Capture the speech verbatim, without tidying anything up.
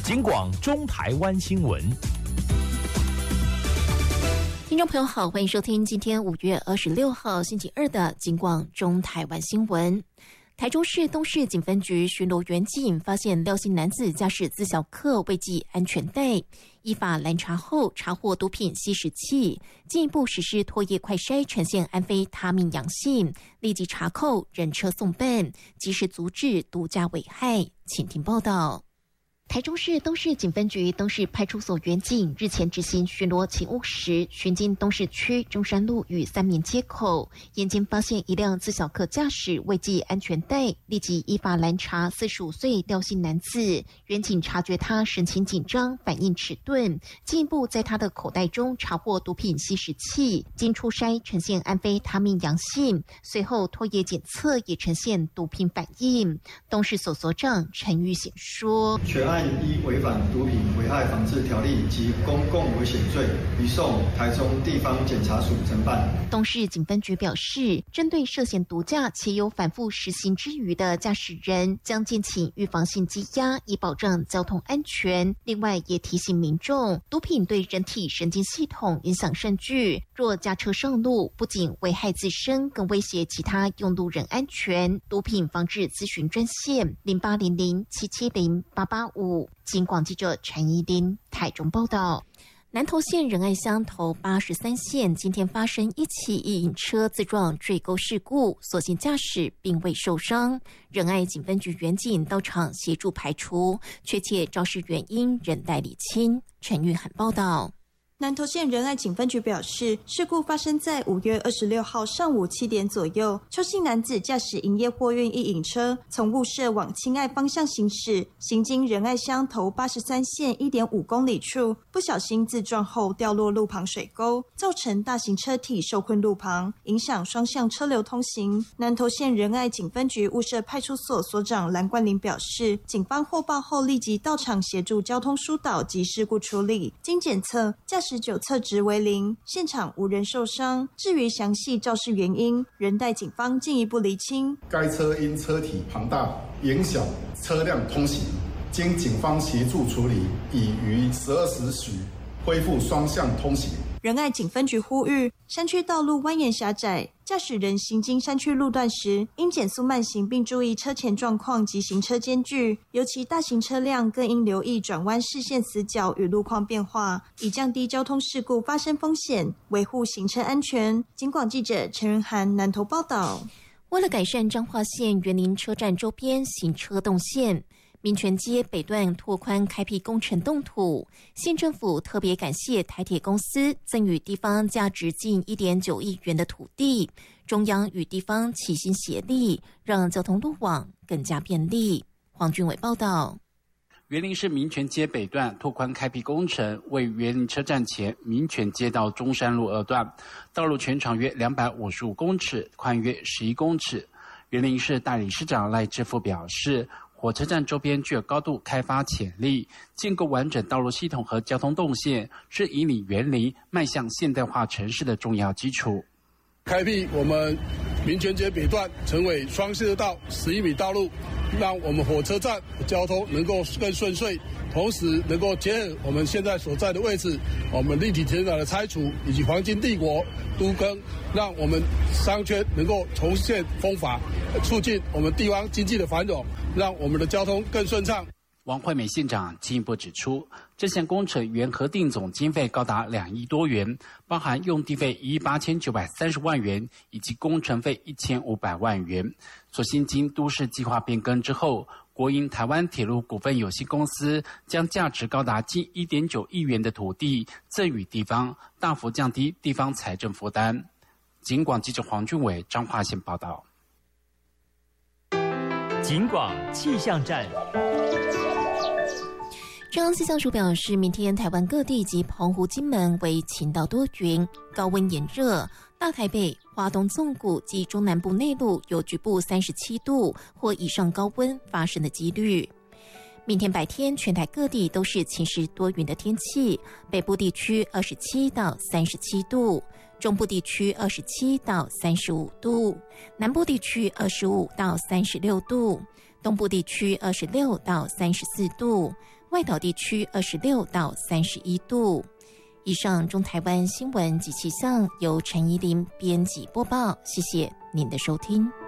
警广中台湾新闻。 听众朋友好，欢迎收听今天五月二十六号星期二的警广中台湾新闻。台中市东市警分局巡逻员警发现廖姓男子驾驶自小客未系安全带，依法拦查后查获毒品吸食器，进一步实施唾液快筛，呈现安非他命阳性，立即查扣，人车送办，及时阻止毒驾危害。请听报道。台中市东市警分局东市派出所员警日前执行巡逻勤务时，巡经东市区中山路与三民街口，眼前发现一辆自小客驾驶未系安全带，立即依法拦查四十五岁廖姓男子。员警察觉他神情紧张，反应迟钝，进一步在他的口袋中查获毒品吸食器，经初筛呈现安非他命阳性，随后唾液检测也呈现毒品反应。东市所所长陈玉显说， 全案依违反毒品危害防治条例及公共危险罪，移送台中地方检察署侦办。 东市警分局表示，针对涉嫌毒驾且有反复实行之余的驾驶人，将建请预防性羁押，以保障交通安全。另外，也提醒民众，毒品对人体神经系统影响甚巨，若驾车上路，不仅危害自身，更威胁其他用路人安全。毒品防治咨询专线零八零零七七零八八五。警广记者陈怡琳台中报道。南投县仁爱乡头八十三线今天发生一起一引车自撞坠沟事故，所幸驾驶并未受伤。仁爱警分局员警到场协助排除，确切肇事原因仍待理清。陈玉涵报道。 南投县仁爱警分局表示，事故发生在五月二十六号上午七点左右，邱姓男子驾驶营业货运一引车从雾社往亲爱方向行驶，行经仁爱乡头八十三线一点五公里处，不小心自撞后掉落路旁水沟，造成大型车体受困路旁，影响双向车流通行。南投县仁爱警分局雾社派出所所长蓝冠霖表示，警方获报后立即到场协助交通疏导及事故处理，经检测驾驶酒测值为零，现场无人受伤。至于详细肇事原因，仍待警方进一步厘清。 该车因车体庞大，影响车辆通行，经警方协助处理，已于十二时许恢复双向通行。 仁爱警分局呼吁，山区道路蜿蜒狭窄，驾驶人行经山区路段时，应减速慢行，并注意车前状况及行车间距，尤其大型车辆更应留意转弯视线死角与路况变化，以降低交通事故发生风险，维护行车安全。警广记者陈仁涵南投报道。 为了改善彰化县园林车站周边行车动线，民权街北段拓宽开辟工程动土，县政府特别感谢台铁公司赠予地方价值近 一点九亿元的土地，中央与地方齐心协力，让交通路网更加便利。黄俊伟报道。 园林市民权街北段拓宽开辟工程，位于园林车站前民权街到中山路二段，道路全长约两百五十五公尺，宽约十一公尺。园林市代理市长赖志富表示，火车站周边具有高度开发潜力，建构完整道路系统和交通动线，是引领园林迈向现代化城市的重要基础。 开辟我们民权街北段成为双线道十一米道路，让我们火车站交通能够更顺遂，同时能够结合我们现在所在的位置，我们立体停车场的拆除以及黄金帝国都更，让我们商圈能够重现风华，促进我们地方经济的繁荣，让我们的交通更顺畅。 王惠美县长进一步指出，这项工程原核定总经费高达两亿多元，包含用地费一亿八千九百三十万元以及工程费一千五百万元。所幸经都市计划变更之后，国营台湾铁路股份有限公司将价值高达近 一点九亿元的土地赠予地方，大幅降低地方财政负担。警广记者黄俊伟彰化县报道。 警广气象站。 中央气象署表示，明天台湾各地及澎湖、金门为晴到多云，高温炎热。大台北、花东纵谷及中南部内陆有局部三十七度或以上高温发生的几率。明天白天，全台各地都是晴时多云的天气，北部地区二十七到三十七度，中部地区二十七到三十五度，南部地区二十五到三十六度，东部地区二十六到三十四度。 外岛地区二十六到三十一度。以上中台湾新闻及气象由陈怡琳编辑播报，谢谢您的收听。